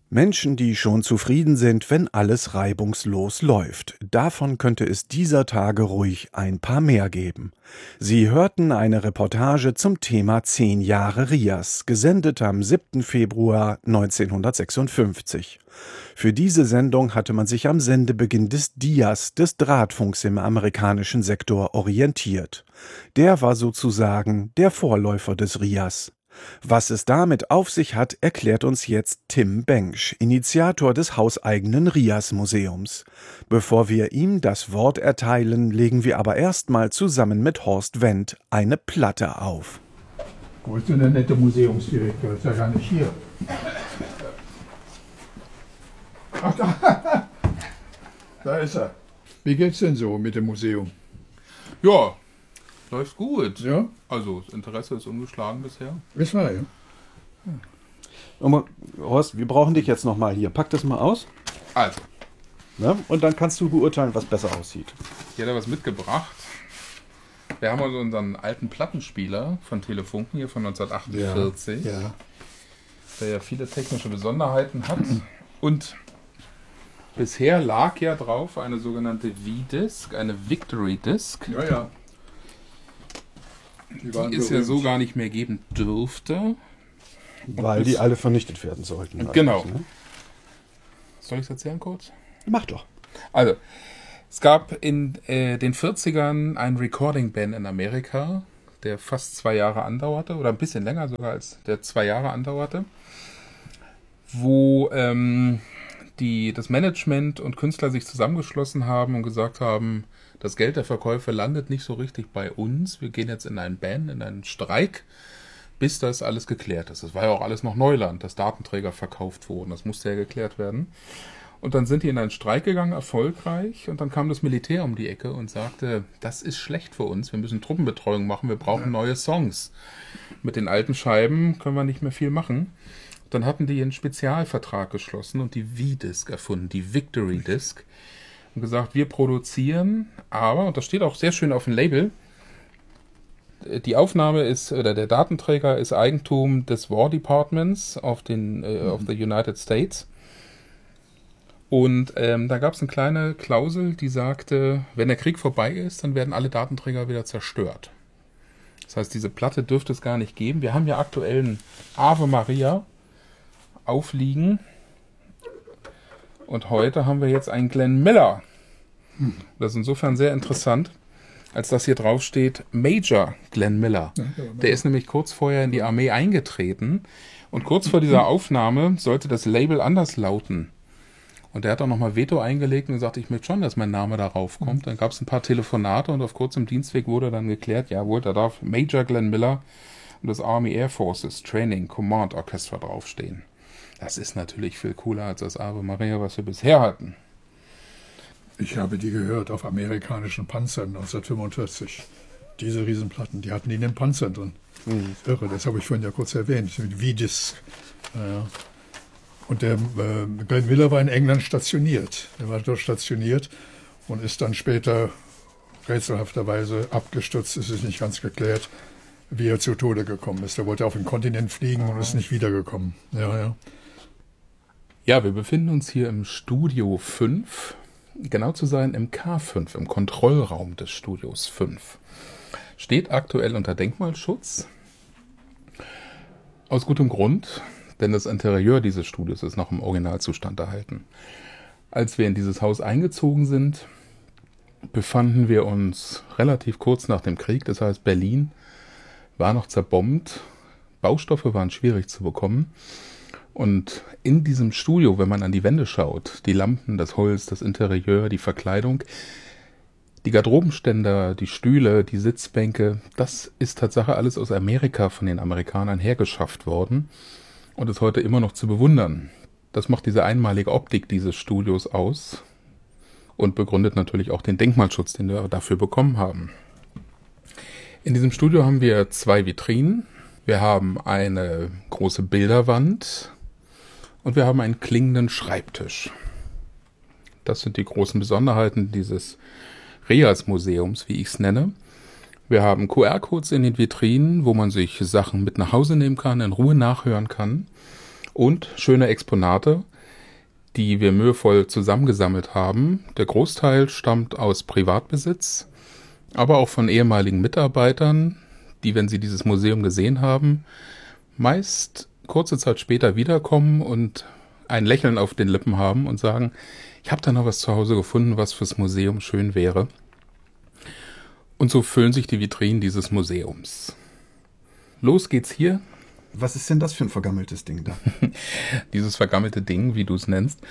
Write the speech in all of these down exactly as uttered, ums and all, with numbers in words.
Menschen, die schon zufrieden sind, wenn alles reibungslos läuft. Davon könnte es dieser Tage ruhig ein paar mehr geben. Sie hörten eine Reportage zum Thema zehn Jahre RIAS, gesendet am siebten Februar neunzehnhundertsechsundfünfzig. Für diese Sendung hatte man sich am Sendebeginn des D I A S, des Drahtfunks im amerikanischen Sektor, orientiert. Der war sozusagen der Vorläufer des RIAS. Was es damit auf sich hat, erklärt uns jetzt Tim Bengsch, Initiator des hauseigenen RIAS-Museums. Bevor wir ihm das Wort erteilen, legen wir aber erstmal zusammen mit Horst Wendt eine Platte auf. Wo ist denn der nette Museumsdirektor? Ist ja gar nicht hier. Ach, da. Da ist er. Wie geht's denn so mit dem Museum? Ja, läuft gut. Ja? Also, das Interesse ist ungeschlagen bisher. Ist wahr, ja. Aber, Horst, wir brauchen dich jetzt nochmal hier. Pack das mal aus. Also, Ne? Und dann kannst du beurteilen, was besser aussieht. hier hat er was mitgebracht. Wir haben also unseren alten Plattenspieler von Telefunken hier von neunzehnhundertachtundvierzig, Ja. der ja viele technische Besonderheiten hat. Und bisher lag ja drauf eine sogenannte V-Disc, eine Victory Disc, Ja, ja. Die waren die es ja berühmt. so gar nicht mehr geben dürfte. Weil die alle vernichtet werden sollten. Genau. eigentlich, ne? Soll ich es erzählen kurz? Mach doch. Also, es gab in äh, den vierzigern einen Recording-Ban in Amerika, der fast zwei Jahre andauerte, oder ein bisschen länger sogar als der zwei Jahre andauerte, wo ähm, die, das Management und Künstler sich zusammengeschlossen haben und gesagt haben, das Geld der Verkäufe landet nicht so richtig bei uns, wir gehen jetzt in einen Ban, in einen Streik, bis das alles geklärt ist. Das war ja auch alles noch Neuland, dass Datenträger verkauft wurden, das musste ja geklärt werden. Und dann sind die in einen Streik gegangen, erfolgreich, und dann kam das Militär um die Ecke und sagte, das ist schlecht für uns, wir müssen Truppenbetreuung machen, wir brauchen neue Songs. Mit den alten Scheiben können wir nicht mehr viel machen. Dann hatten die einen Spezialvertrag geschlossen und die V-Disc erfunden, die Victory Disc, und gesagt, wir produzieren, aber, und das steht auch sehr schön auf dem Label, die Aufnahme ist, oder der Datenträger ist Eigentum des War Departments of, den, äh, of the United States. Und ähm, da gab es eine kleine Klausel, die sagte, wenn der Krieg vorbei ist, dann werden alle Datenträger wieder zerstört. Das heißt, diese Platte dürfte es gar nicht geben. Wir haben ja aktuell einen Ave Maria aufliegen. Und heute haben wir jetzt einen Glenn Miller. Das ist insofern sehr interessant, als dass hier drauf steht Major Glenn Miller. Der ist nämlich kurz vorher in die Armee eingetreten. Und kurz vor dieser Aufnahme sollte das Label anders lauten. Und der hat auch nochmal Veto eingelegt und gesagt, ich möchte schon, dass mein Name darauf kommt. Dann gab es ein paar Telefonate und auf kurzem Dienstweg wurde dann geklärt, jawohl, da darf Major Glenn Miller und das Army Air Forces Training Command Orchestra draufstehen. Das ist natürlich viel cooler als das Ave Maria, was wir bisher hatten. Ich habe die gehört auf amerikanischen Panzern neunzehnhundertfünfundvierzig. Diese Riesenplatten, die hatten die in den Panzern drin. Mhm. Irre, das habe ich vorhin ja kurz erwähnt, mit V-Disc. Naja. Und der äh, Glenn Miller war in England stationiert. Er war dort stationiert und ist dann später rätselhafterweise abgestürzt. Es ist nicht ganz geklärt, wie er zu Tode gekommen ist. Er wollte auf den Kontinent fliegen und ist nicht wiedergekommen. Ja, ja. Ja, wir befinden uns hier im Studio fünf, genau zu sein im K fünf, im Kontrollraum des Studios fünf. Steht aktuell unter Denkmalschutz. Aus gutem Grund, denn das Interieur dieses Studios ist noch im Originalzustand erhalten. Als wir in dieses Haus eingezogen sind, befanden wir uns relativ kurz nach dem Krieg. Das heißt, Berlin war noch zerbombt. Baustoffe waren schwierig zu bekommen. Und in diesem Studio, wenn man an die Wände schaut, die Lampen, das Holz, das Interieur, die Verkleidung, die Garderobenständer, die Stühle, die Sitzbänke, das ist Tatsache alles aus Amerika von den Amerikanern hergeschafft worden und ist heute immer noch zu bewundern. Das macht diese einmalige Optik dieses Studios aus und begründet natürlich auch den Denkmalschutz, den wir dafür bekommen haben. In diesem Studio haben wir zwei Vitrinen, wir haben eine große Bilderwand und wir haben einen klingenden Schreibtisch. Das sind die großen Besonderheiten dieses RIAS-Museums, wie ich es nenne. Wir haben Q R-Codes in den Vitrinen, wo man sich Sachen mit nach Hause nehmen kann, in Ruhe nachhören kann. Und schöne Exponate, die wir mühevoll zusammengesammelt haben. Der Großteil stammt aus Privatbesitz, aber auch von ehemaligen Mitarbeitern, die, wenn sie dieses Museum gesehen haben, meist kurze Zeit später wiederkommen und ein Lächeln auf den Lippen haben und sagen, ich habe da noch was zu Hause gefunden, was fürs Museum schön wäre. Und so füllen sich die Vitrinen dieses Museums. Los geht's hier. Was ist denn das für ein vergammeltes Ding da? Dieses vergammelte Ding, wie du es nennst,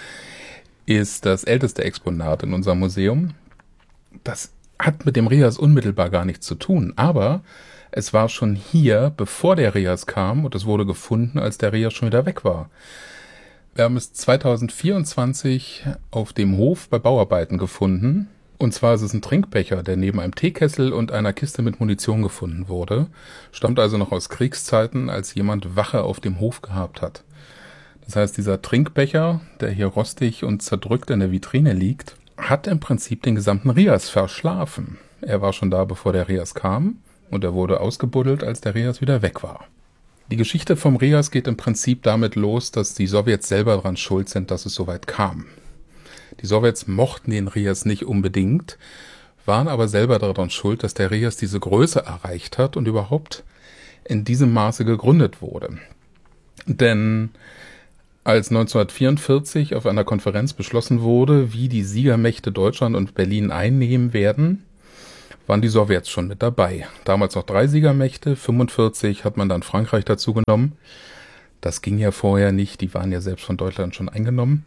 ist das älteste Exponat in unserem Museum. Das hat mit dem Rias unmittelbar gar nichts zu tun, aber es war schon hier, bevor der Rias kam, und es wurde gefunden, als der Rias schon wieder weg war. Wir haben es zweitausendvierundzwanzig auf dem Hof bei Bauarbeiten gefunden. Und zwar ist es ein Trinkbecher, der neben einem Teekessel und einer Kiste mit Munition gefunden wurde. Stammt also noch aus Kriegszeiten, als jemand Wache auf dem Hof gehabt hat. Das heißt, dieser Trinkbecher, der hier rostig und zerdrückt in der Vitrine liegt, hat im Prinzip den gesamten Rias verschlafen. Er war schon da, bevor der Rias kam, und er wurde ausgebuddelt, als der Rias wieder weg war. Die Geschichte vom Rias geht im Prinzip damit los, dass die Sowjets selber daran schuld sind, dass es so weit kam. Die Sowjets mochten den Rias nicht unbedingt, waren aber selber daran schuld, dass der Rias diese Größe erreicht hat und überhaupt in diesem Maße gegründet wurde. Denn als neunzehnhundertvierundvierzig auf einer Konferenz beschlossen wurde, wie die Siegermächte Deutschland und Berlin einnehmen werden, waren die Sowjets schon mit dabei. Damals noch drei Siegermächte, fünfundvierzig hat man dann Frankreich dazu genommen. Das ging ja vorher nicht, die waren ja selbst von Deutschland schon eingenommen.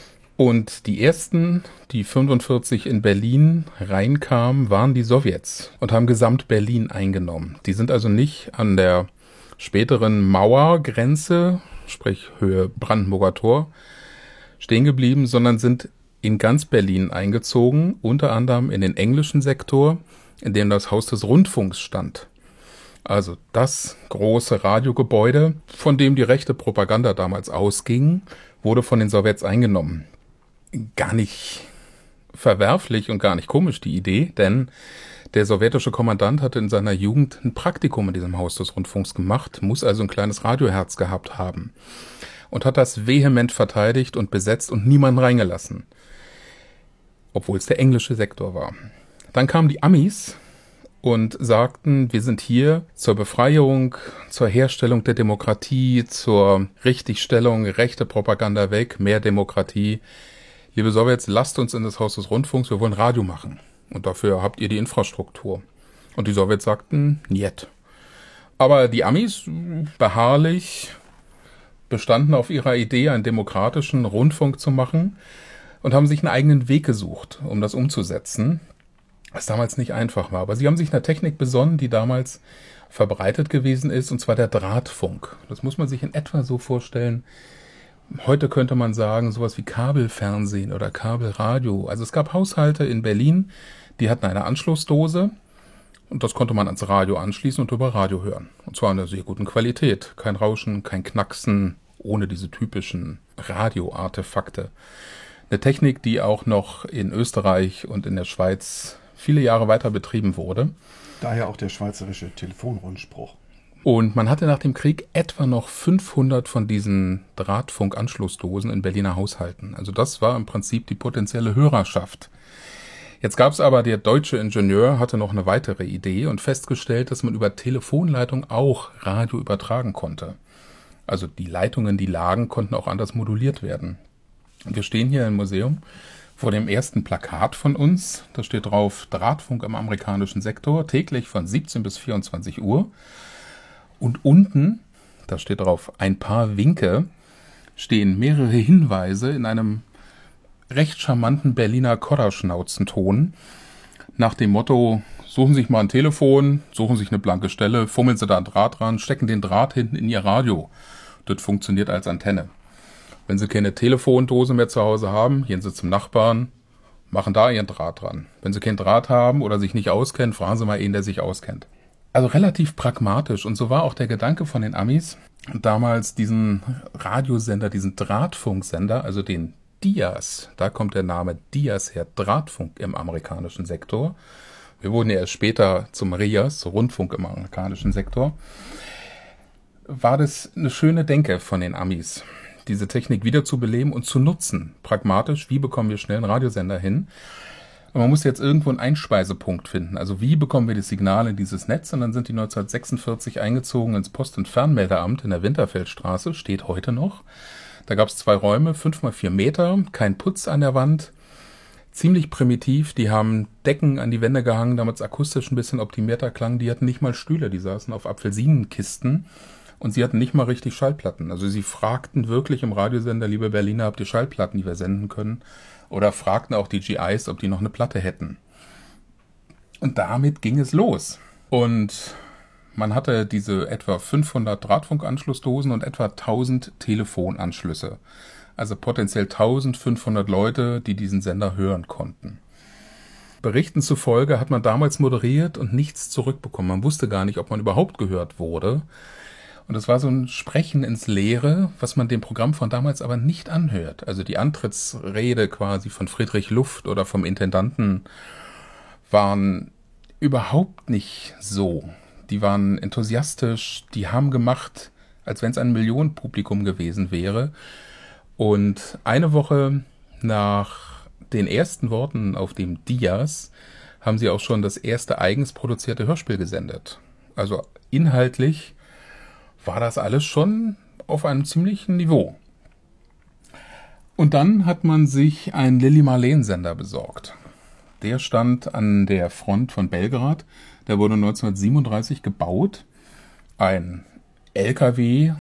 Und die ersten, die fünfundvierzig in Berlin reinkamen, waren die Sowjets und haben gesamt Berlin eingenommen. Die sind also nicht an der späteren Mauergrenze, sprich Höhe Brandenburger Tor, stehen geblieben, sondern sind in ganz Berlin eingezogen, unter anderem in den englischen Sektor, in dem das Haus des Rundfunks stand. Also das große Radiogebäude, von dem die rechte Propaganda damals ausging, wurde von den Sowjets eingenommen. Gar nicht verwerflich und gar nicht komisch die Idee, denn der sowjetische Kommandant hatte in seiner Jugend ein Praktikum in diesem Haus des Rundfunks gemacht, muss also ein kleines Radioherz gehabt haben und hat das vehement verteidigt und besetzt und niemanden reingelassen, obwohl es der englische Sektor war. Dann kamen die Amis und sagten, wir sind hier zur Befreiung, zur Herstellung der Demokratie, zur Richtigstellung, rechte Propaganda weg, mehr Demokratie. Liebe Sowjets, lasst uns in das Haus des Rundfunks, wir wollen Radio machen. Und dafür habt ihr die Infrastruktur. Und die Sowjets sagten, niet. Aber die Amis, beharrlich, bestanden auf ihrer Idee, einen demokratischen Rundfunk zu machen und haben sich einen eigenen Weg gesucht, um das umzusetzen, was damals nicht einfach war. Aber sie haben sich einer Technik besonnen, die damals verbreitet gewesen ist, und zwar der Drahtfunk. Das muss man sich in etwa so vorstellen. Heute könnte man sagen, sowas wie Kabelfernsehen oder Kabelradio. Also es gab Haushalte in Berlin, die hatten eine Anschlussdose und das konnte man ans Radio anschließen und über Radio hören. Und zwar in einer sehr guten Qualität. Kein Rauschen, kein Knacksen, ohne diese typischen Radioartefakte. Eine Technik, die auch noch in Österreich und in der Schweiz viele Jahre weiter betrieben wurde. Daher auch der schweizerische Telefonrundspruch. Und man hatte nach dem Krieg etwa noch fünfhundert von diesen Drahtfunkanschlussdosen in Berliner Haushalten. Also das war im Prinzip die potenzielle Hörerschaft. Jetzt gab es aber, der deutsche Ingenieur hatte noch eine weitere Idee und festgestellt, dass man über Telefonleitung auch Radio übertragen konnte. Also die Leitungen, die lagen, konnten auch anders moduliert werden. Und wir stehen hier im Museum vor dem ersten Plakat von uns. Da steht drauf, Drahtfunk im amerikanischen Sektor, täglich von siebzehn bis vierundzwanzig Uhr. Und unten, da steht drauf, ein paar Winke, stehen mehrere Hinweise in einem recht charmanten Berliner Kodderschnauzenton nach dem Motto, suchen Sie sich mal ein Telefon, suchen Sie sich eine blanke Stelle, fummeln Sie da einen Draht ran, stecken den Draht hinten in Ihr Radio. Das funktioniert als Antenne. Wenn Sie keine Telefondose mehr zu Hause haben, gehen Sie zum Nachbarn, machen da Ihren Draht dran. Wenn Sie keinen Draht haben oder sich nicht auskennen, fragen Sie mal einen, der sich auskennt. Also relativ pragmatisch, und so war auch der Gedanke von den Amis, damals diesen Radiosender, diesen Drahtfunksender, also den Dias, da kommt der Name Dias her, Drahtfunk im amerikanischen Sektor. Wir wurden ja erst später zum Rias, Rundfunk im amerikanischen Sektor. War das eine schöne Denke von den Amis, diese Technik wieder zu beleben und zu nutzen. Pragmatisch, wie bekommen wir schnell einen Radiosender hin? Und man muss jetzt irgendwo einen Einspeisepunkt finden. Also wie bekommen wir das Signal in dieses Netz? Und dann sind die neunzehnhundertsechsundvierzig eingezogen ins Post- und Fernmeldeamt in der Winterfeldstraße, steht heute noch. Da gab es zwei Räume, fünf mal vier Meter, kein Putz an der Wand. Ziemlich primitiv, die haben Decken an die Wände gehangen, damit es akustisch ein bisschen optimierter klang. Die hatten nicht mal Stühle, die saßen auf Apfelsinenkisten und sie hatten nicht mal richtig Schallplatten. Also sie fragten wirklich im Radiosender, liebe Berliner, habt ihr Schallplatten, die wir senden können? Oder fragten auch die G Is, ob die noch eine Platte hätten. Und damit ging es los. Und man hatte diese etwa fünfhundert Drahtfunkanschlussdosen und etwa tausend Telefonanschlüsse. Also potenziell eintausendfünfhundert Leute, die diesen Sender hören konnten. Berichten zufolge hat man damals moderiert und nichts zurückbekommen. Man wusste gar nicht, ob man überhaupt gehört wurde. Und es war so ein Sprechen ins Leere, was man dem Programm von damals aber nicht anhört. Also die Antrittsrede quasi von Friedrich Luft oder vom Intendanten waren überhaupt nicht so. Die waren enthusiastisch, die haben gemacht, als wenn es ein Millionenpublikum gewesen wäre. Und eine Woche nach den ersten Worten auf dem Dias haben sie auch schon das erste eigens produzierte Hörspiel gesendet. Also inhaltlich war das alles schon auf einem ziemlichen Niveau. Und dann hat man sich einen Lili-Marleen-Sender besorgt. Der stand an der Front von Belgrad. Der wurde neunzehnhundertsiebenunddreißig gebaut. Ein L K W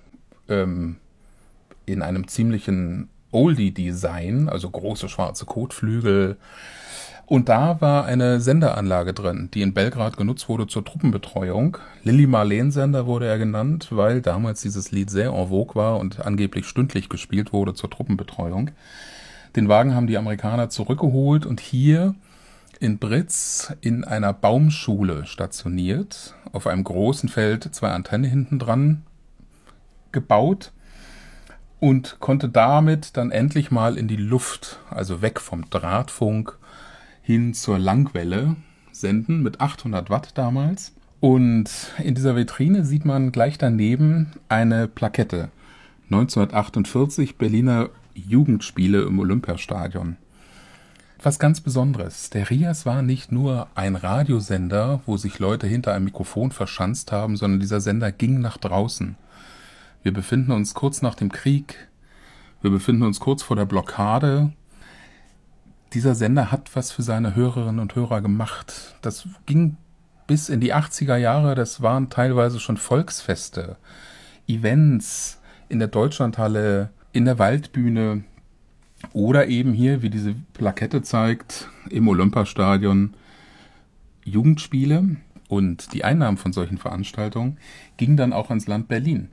ähm, in einem ziemlichen Oldie-Design, also große schwarze Kotflügel. Und da war eine Sendeanlage drin, die in Belgrad genutzt wurde zur Truppenbetreuung. Lili-Marleen-Sender wurde er genannt, weil damals dieses Lied sehr en vogue war und angeblich stündlich gespielt wurde zur Truppenbetreuung. Den Wagen haben die Amerikaner zurückgeholt und hier in Britz in einer Baumschule stationiert, auf einem großen Feld zwei Antennen hinten dran gebaut und konnte damit dann endlich mal in die Luft, also weg vom Drahtfunk hin zur Langwelle senden, mit achthundert Watt damals. Und in dieser Vitrine sieht man gleich daneben eine Plakette. neunzehnhundertachtundvierzig Berliner Jugendspiele im Olympiastadion. Was ganz Besonderes. Der RIAS war nicht nur ein Radiosender, wo sich Leute hinter einem Mikrofon verschanzt haben, sondern dieser Sender ging nach draußen. Wir befinden uns kurz nach dem Krieg. Wir befinden uns kurz vor der Blockade. Dieser Sender hat was für seine Hörerinnen und Hörer gemacht. Das ging bis in die achtziger Jahre. Das waren teilweise schon Volksfeste, Events in der Deutschlandhalle, in der Waldbühne oder eben hier, wie diese Plakette zeigt, im Olympiastadion Jugendspiele. Und die Einnahmen von solchen Veranstaltungen gingen dann auch ans Land Berlin.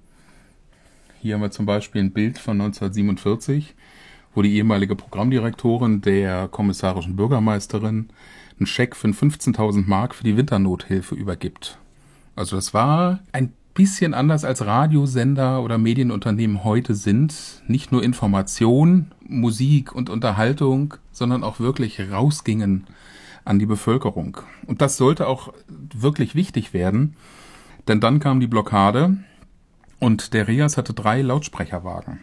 Hier haben wir zum Beispiel ein Bild von neunzehnhundertsiebenundvierzig, wo die ehemalige Programmdirektorin der kommissarischen Bürgermeisterin einen Scheck für fünfzehntausend Mark für die Winternothilfe übergibt. Also das war ein bisschen anders als Radiosender oder Medienunternehmen heute sind. Nicht nur Information, Musik und Unterhaltung, sondern auch wirklich rausgingen an die Bevölkerung. Und das sollte auch wirklich wichtig werden, denn dann kam die Blockade und der RIAS hatte drei Lautsprecherwagen.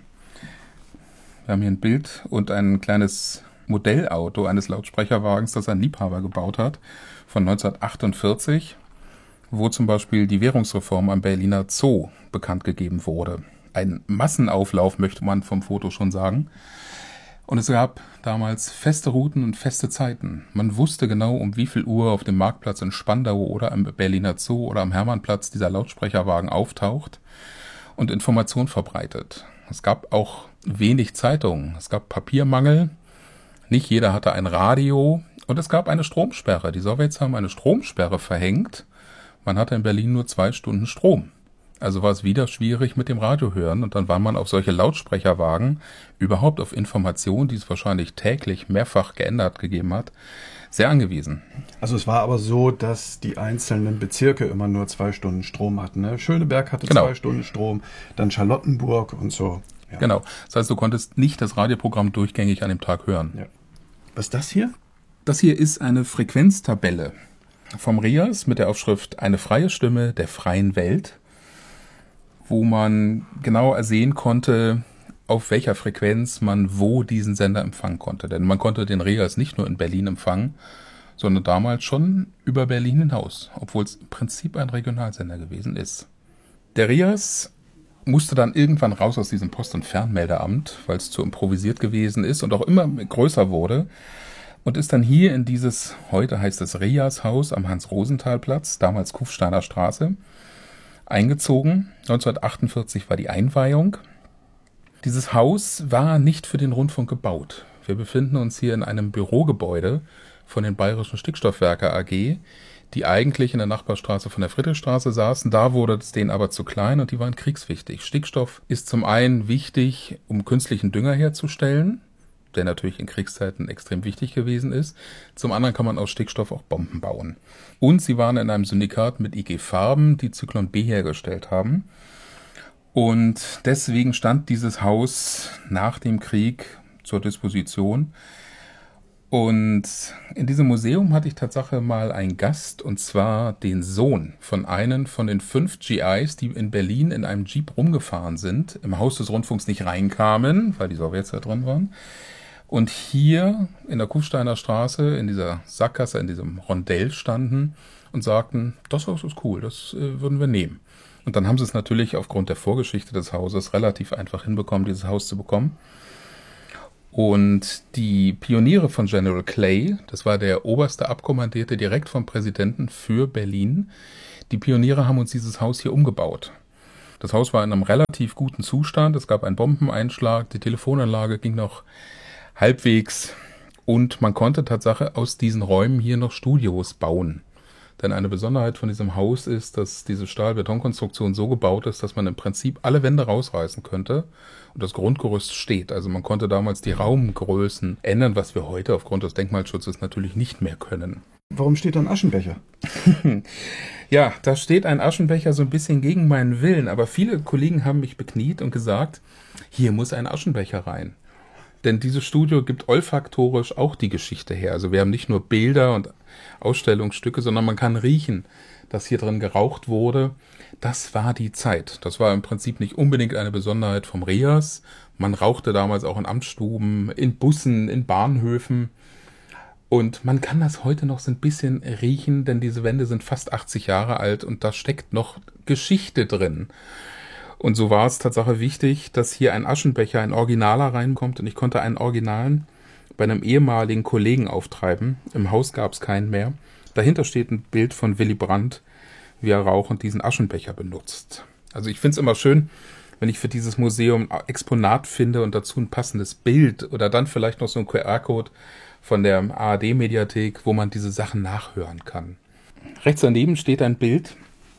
Wir haben hier ein Bild und ein kleines Modellauto eines Lautsprecherwagens, das ein Liebhaber gebaut hat, von neunzehnhundertachtundvierzig, wo zum Beispiel die Währungsreform am Berliner Zoo bekannt gegeben wurde. Ein Massenauflauf, möchte man vom Foto schon sagen. Und es gab damals feste Routen und feste Zeiten. Man wusste genau, um wie viel Uhr auf dem Marktplatz in Spandau oder am Berliner Zoo oder am Hermannplatz dieser Lautsprecherwagen auftaucht und Information verbreitet. Es gab auch wenig Zeitungen. Es gab Papiermangel. Nicht jeder hatte ein Radio. Und es gab eine Stromsperre. Die Sowjets haben eine Stromsperre verhängt. Man hatte in Berlin nur zwei Stunden Strom. Also war es wieder schwierig mit dem Radio hören. Und dann war man auf solche Lautsprecherwagen, überhaupt auf Informationen, die es wahrscheinlich täglich mehrfach geändert gegeben hat, sehr angewiesen. Also es war aber so, dass die einzelnen Bezirke immer nur zwei Stunden Strom hatten. Ne? Schöneberg hatte genau. zwei Stunden Strom, dann Charlottenburg und so. Ja. Genau. Das heißt, du konntest nicht das Radioprogramm durchgängig an dem Tag hören. Ja. Was ist das hier? Das hier ist eine Frequenztabelle vom RIAS mit der Aufschrift Eine freie Stimme der freien Welt, wo man genau ersehen konnte, auf welcher Frequenz man wo diesen Sender empfangen konnte. Denn man konnte den Rias nicht nur in Berlin empfangen, sondern damals schon über Berlin hinaus, obwohl es im Prinzip ein Regionalsender gewesen ist. Der Rias musste dann irgendwann raus aus diesem Post- und Fernmeldeamt, weil es zu improvisiert gewesen ist und auch immer größer wurde und ist dann hier in dieses, heute heißt es Rias-Haus am Hans-Rosenthal-Platz, damals Kufsteiner Straße, eingezogen. neunzehnhundertachtundvierzig war die Einweihung. Dieses Haus war nicht für den Rundfunk gebaut. Wir befinden uns hier in einem Bürogebäude von den Bayerischen Stickstoffwerke A G, die eigentlich in der Nachbarstraße von der Friedrichstraße saßen. Da wurde es denen aber zu klein und die waren kriegswichtig. Stickstoff ist zum einen wichtig, um künstlichen Dünger herzustellen, der natürlich in Kriegszeiten extrem wichtig gewesen ist. Zum anderen kann man aus Stickstoff auch Bomben bauen. Und sie waren in einem Syndikat mit I G Farben, die Zyklon B hergestellt haben. Und deswegen stand dieses Haus nach dem Krieg zur Disposition. Und in diesem Museum hatte ich tatsächlich mal einen Gast, und zwar den Sohn von einem von den fünf G Is, die in Berlin in einem Jeep rumgefahren sind, im Haus des Rundfunks nicht reinkamen, weil die Sowjets da drin waren. Und hier in der Kufsteiner Straße, in dieser Sackgasse, in diesem Rondell standen und sagten, das Haus ist cool, das äh, würden wir nehmen. Und dann haben sie es natürlich aufgrund der Vorgeschichte des Hauses relativ einfach hinbekommen, dieses Haus zu bekommen. Und die Pioniere von General Clay, das war der oberste Abkommandierte direkt vom Präsidenten für Berlin, die Pioniere haben uns dieses Haus hier umgebaut. Das Haus war in einem relativ guten Zustand, es gab einen Bombeneinschlag, die Telefonanlage ging noch halbwegs und man konnte tatsächlich aus diesen Räumen hier noch Studios bauen. Denn eine Besonderheit von diesem Haus ist, dass diese Stahl-Beton-Konstruktion so gebaut ist, dass man im Prinzip alle Wände rausreißen könnte und das Grundgerüst steht. Also man konnte damals die Raumgrößen ändern, was wir heute aufgrund des Denkmalschutzes natürlich nicht mehr können. Warum steht da ein Aschenbecher? Ja, da steht ein Aschenbecher so ein bisschen gegen meinen Willen, aber viele Kollegen haben mich bekniet und gesagt, hier muss ein Aschenbecher rein. Denn dieses Studio gibt olfaktorisch auch die Geschichte her. Also wir haben nicht nur Bilder und Ausstellungsstücke, sondern man kann riechen, dass hier drin geraucht wurde. Das war die Zeit. Das war im Prinzip nicht unbedingt eine Besonderheit vom Rias. Man rauchte damals auch in Amtsstuben, in Bussen, in Bahnhöfen. Und man kann das heute noch so ein bisschen riechen, denn diese Wände sind fast achtzig Jahre alt und da steckt noch Geschichte drin. Und so war es tatsächlich wichtig, dass hier ein Aschenbecher, ein Originaler reinkommt. Und ich konnte einen Originalen bei einem ehemaligen Kollegen auftreiben. Im Haus gab es keinen mehr. Dahinter steht ein Bild von Willy Brandt, wie er rauchend diesen Aschenbecher benutzt. Also ich finde es immer schön, wenn ich für dieses Museum ein Exponat finde und dazu ein passendes Bild oder dann vielleicht noch so ein Q R-Code von der A R D-Mediathek, wo man diese Sachen nachhören kann. Rechts daneben steht ein Bild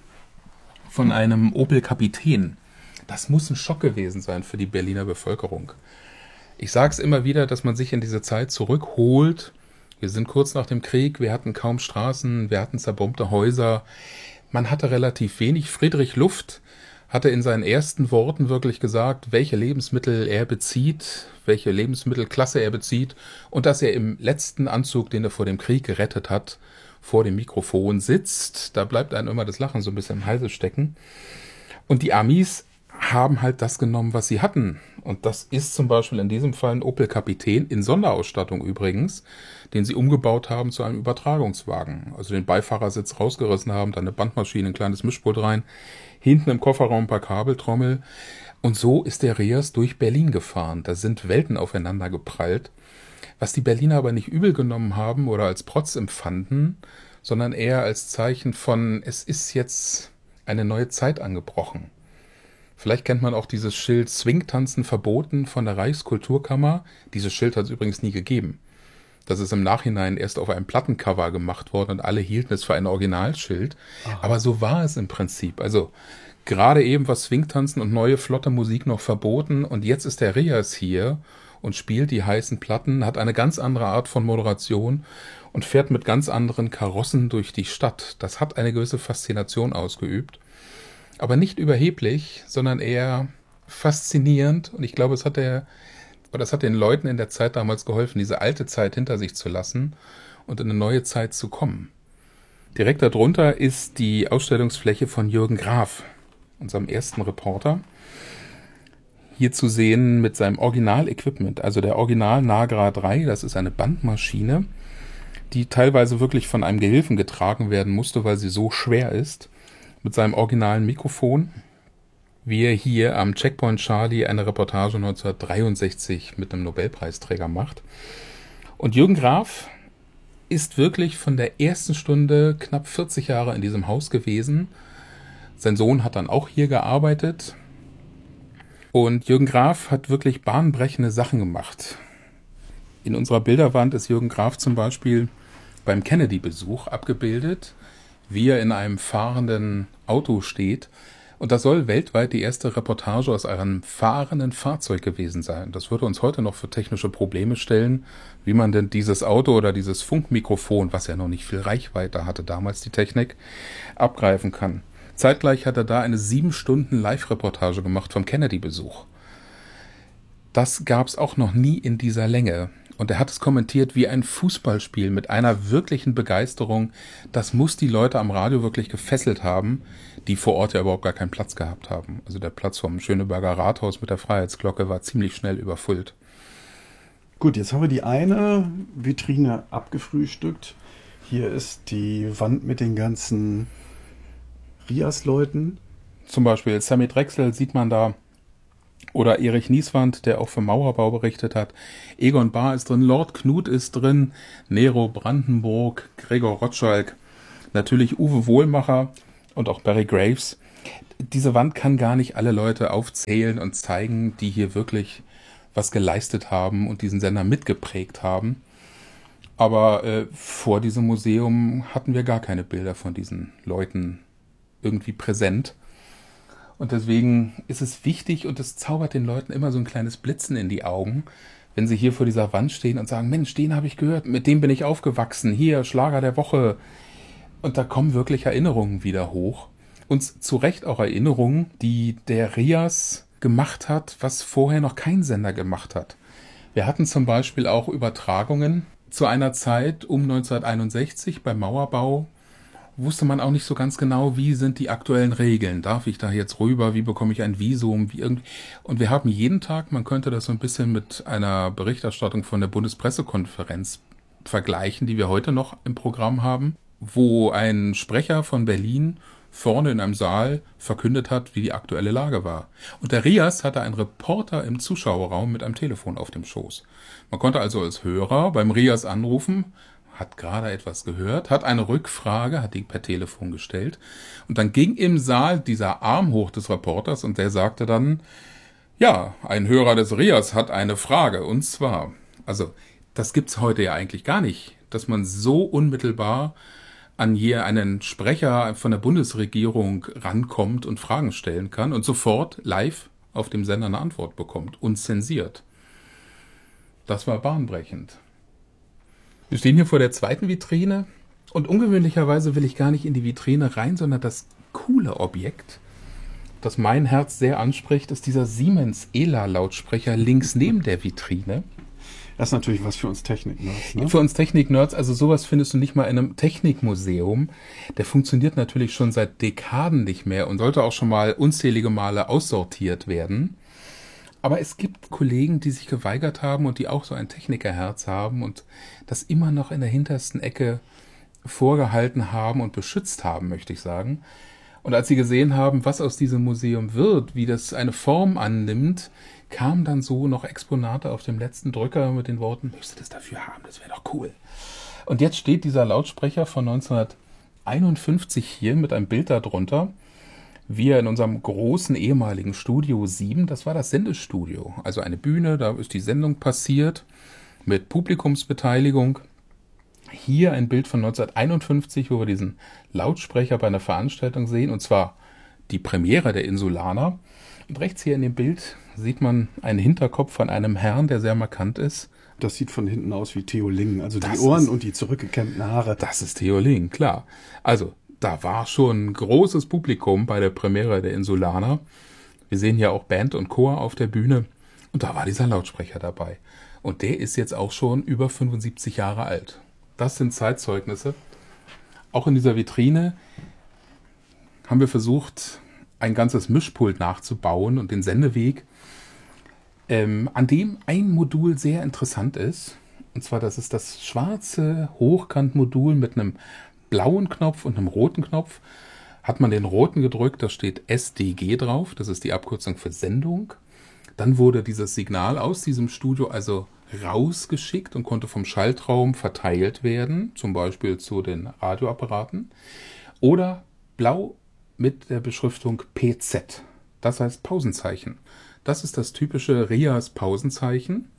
von einem Opel Kapitän. Das muss ein Schock gewesen sein für die Berliner Bevölkerung. Ich sage es immer wieder, dass man sich in diese Zeit zurückholt. Wir sind kurz nach dem Krieg, wir hatten kaum Straßen, wir hatten zerbombte Häuser. Man hatte relativ wenig. Friedrich Luft hatte in seinen ersten Worten wirklich gesagt, welche Lebensmittel er bezieht, welche Lebensmittelklasse er bezieht und dass er im letzten Anzug, den er vor dem Krieg gerettet hat, vor dem Mikrofon sitzt. Da bleibt einem immer das Lachen so ein bisschen im Halse stecken. Und die Amis haben halt das genommen, was sie hatten. Und das ist zum Beispiel in diesem Fall ein Opel Kapitän, in Sonderausstattung übrigens, den sie umgebaut haben zu einem Übertragungswagen. Also den Beifahrersitz rausgerissen haben, dann eine Bandmaschine, ein kleines Mischpult rein, hinten im Kofferraum ein paar Kabeltrommel. Und so ist der Rias durch Berlin gefahren. Da sind Welten aufeinander geprallt. Was die Berliner aber nicht übel genommen haben oder als Protz empfanden, sondern eher als Zeichen von, es ist jetzt eine neue Zeit angebrochen. Vielleicht kennt man auch dieses Schild Swingtanzen verboten von der Reichskulturkammer. Dieses Schild hat es übrigens nie gegeben. Das ist im Nachhinein erst auf einem Plattencover gemacht worden und alle hielten es für ein Originalschild. Aha. Aber so war es im Prinzip. Also gerade eben war Swingtanzen und neue flotte Musik noch verboten und jetzt ist der Rias hier und spielt die heißen Platten, hat eine ganz andere Art von Moderation und fährt mit ganz anderen Karossen durch die Stadt. Das hat eine gewisse Faszination ausgeübt. Aber nicht überheblich, sondern eher faszinierend. Und ich glaube, es hat der, oder es hat den Leuten in der Zeit damals geholfen, diese alte Zeit hinter sich zu lassen und in eine neue Zeit zu kommen. Direkt darunter ist die Ausstellungsfläche von Jürgen Graf, unserem ersten Reporter. hier zu sehen mit seinem Original-Equipment, also der Original Nagra drei, das ist eine Bandmaschine, die teilweise wirklich von einem Gehilfen getragen werden musste, weil sie so schwer ist, mit seinem originalen Mikrofon, wie er hier am Checkpoint Charlie eine Reportage neunzehnhundertdreiundsechzig mit einem Nobelpreisträger macht. Und Jürgen Graf ist wirklich von der ersten Stunde knapp vierzig Jahre in diesem Haus gewesen. Sein Sohn hat dann auch hier gearbeitet. Und Jürgen Graf hat wirklich bahnbrechende Sachen gemacht. In unserer Bilderwand ist Jürgen Graf zum Beispiel beim Kennedy-Besuch abgebildet, wie er in einem fahrenden Auto steht. Und das soll weltweit die erste Reportage aus einem fahrenden Fahrzeug gewesen sein. Das würde uns heute noch für technische Probleme stellen, wie man denn dieses Auto oder dieses Funkmikrofon, was ja noch nicht viel Reichweite hatte, damals die Technik, abgreifen kann. Zeitgleich hat er da eine sieben Stunden Live-Reportage gemacht vom Kennedy-Besuch. Das gab es auch noch nie in dieser Länge. Und er hat es kommentiert wie ein Fußballspiel mit einer wirklichen Begeisterung. Das muss die Leute am Radio wirklich gefesselt haben, die vor Ort ja überhaupt gar keinen Platz gehabt haben. Also der Platz vom Schöneberger Rathaus mit der Freiheitsglocke war ziemlich schnell überfüllt. Gut, jetzt haben wir die eine Vitrine abgefrühstückt. Hier ist die Wand mit den ganzen Rias-Leuten. Zum Beispiel Sammy Drechsel sieht man da. Oder Erich Nieswand, der auch für Mauerbau berichtet hat. Egon Bahr ist drin, Lord Knut ist drin, Nero Brandenburg, Gregor Rotschalk, natürlich Uwe Wohlmacher und auch Barry Graves. Diese Wand kann gar nicht alle Leute aufzählen und zeigen, die hier wirklich was geleistet haben und diesen Sender mitgeprägt haben. Aber äh, vor diesem Museum hatten wir gar keine Bilder von diesen Leuten irgendwie präsent. Und deswegen ist es wichtig und es zaubert den Leuten immer so ein kleines Blitzen in die Augen, wenn sie hier vor dieser Wand stehen und sagen, Mensch, den habe ich gehört, mit dem bin ich aufgewachsen, hier, Schlager der Woche. Und da kommen wirklich Erinnerungen wieder hoch. Und zu Recht auch Erinnerungen, die der Rias gemacht hat, was vorher noch kein Sender gemacht hat. Wir hatten zum Beispiel auch Übertragungen zu einer Zeit um neunzehnhunderteinundsechzig beim Mauerbau, wusste man auch nicht so ganz genau, wie sind die aktuellen Regeln. Darf ich da jetzt rüber? Wie bekomme ich ein Visum? Wie irgendwie? Und wir haben jeden Tag, man könnte das so ein bisschen mit einer Berichterstattung von der Bundespressekonferenz vergleichen, die wir heute noch im Programm haben, wo ein Sprecher von Berlin vorne in einem Saal verkündet hat, wie die aktuelle Lage war. Und der Rias hatte einen Reporter im Zuschauerraum mit einem Telefon auf dem Schoß. Man konnte also als Hörer beim Rias anrufen, hat gerade etwas gehört, hat eine Rückfrage, hat die per Telefon gestellt und dann ging im Saal dieser Arm hoch des Reporters und der sagte dann, ja, ein Hörer des Rias hat eine Frage und zwar, also das gibt's heute ja eigentlich gar nicht, dass man so unmittelbar an hier einen Sprecher von der Bundesregierung rankommt und Fragen stellen kann und sofort live auf dem Sender eine Antwort bekommt, unzensiert. Das war bahnbrechend. Wir stehen hier vor der zweiten Vitrine und ungewöhnlicherweise will ich gar nicht in die Vitrine rein, sondern das coole Objekt, das mein Herz sehr anspricht, ist dieser Siemens E L A-Lautsprecher links neben der Vitrine. Das ist natürlich was für uns Technik-Nerds, ne? Für uns Technik-Nerds, also sowas findest du nicht mal in einem Technikmuseum. Der funktioniert natürlich schon seit Dekaden nicht mehr und sollte auch schon mal unzählige Male aussortiert werden. Aber es gibt Kollegen, die sich geweigert haben und die auch so ein Technikerherz haben und das immer noch in der hintersten Ecke vorgehalten haben und beschützt haben, möchte ich sagen. Und als sie gesehen haben, was aus diesem Museum wird, wie das eine Form annimmt, kamen dann so noch Exponate auf dem letzten Drücker mit den Worten, möchtest du das dafür haben, das wäre doch cool. Und jetzt steht dieser Lautsprecher von neunzehnhunderteinundfünfzig hier mit einem Bild darunter, wir in unserem großen ehemaligen Studio sieben, das war das Sendestudio, also eine Bühne, da ist die Sendung passiert mit Publikumsbeteiligung. Hier ein Bild von neunzehnhunderteinundfünfzig, wo wir diesen Lautsprecher bei einer Veranstaltung sehen, und zwar die Premiere der Insulaner. Und rechts hier in dem Bild sieht man einen Hinterkopf von einem Herrn, der sehr markant ist. Das sieht von hinten aus wie Theo Ling, also das die Ohren ist, und die zurückgekämmten Haare. Das ist Theo Ling, klar. Also da war schon ein großes Publikum bei der Premiere der Insulaner. Wir sehen ja auch Band und Chor auf der Bühne. Und da war dieser Lautsprecher dabei. Und der ist jetzt auch schon über fünfundsiebzig Jahre alt. Das sind Zeitzeugnisse. Auch in dieser Vitrine haben wir versucht, ein ganzes Mischpult nachzubauen und den Sendeweg. ähm, an dem ein Modul sehr interessant ist. Und zwar, das ist das schwarze Hochkantmodul mit einem blauen Knopf und einem roten Knopf. Hat man den roten gedrückt, da steht S D G drauf, das ist die Abkürzung für Sendung. Dann wurde dieses Signal aus diesem Studio also rausgeschickt und konnte vom Schaltraum verteilt werden, zum Beispiel zu den Radioapparaten. Oder blau mit der Beschriftung P Z, das heißt Pausenzeichen. Das ist das typische R I A S-Pausenzeichen.